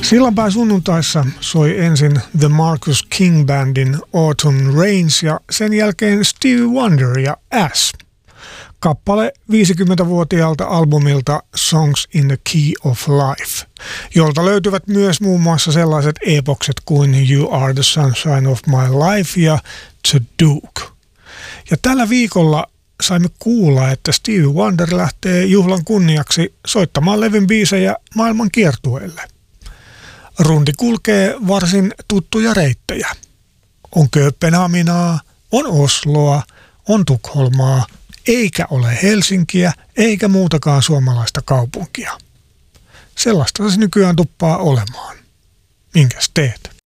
Sillanpään sunnuntaissa soi ensin The Marcus King Bandin Autumn Rains ja sen jälkeen Stevie Wonder ja As. Kappale 50-vuotiaalta albumilta Songs in the Key of Life, jolta löytyvät myös muun muassa sellaiset epokset kuin You Are the Sunshine of My Life ja The Duke. Ja tällä viikolla saimme kuulla, että Stevie Wonder lähtee juhlan kunniaksi soittamaan levyn biisejä maailman kiertueelle. Rundi kulkee varsin tuttuja reittejä. On Kööpenhaminaa, on Osloa, on Tukholmaa, eikä ole Helsinkiä eikä muutakaan suomalaista kaupunkia. Sellaista se nykyään tuppaa olemaan. Minkäs teet?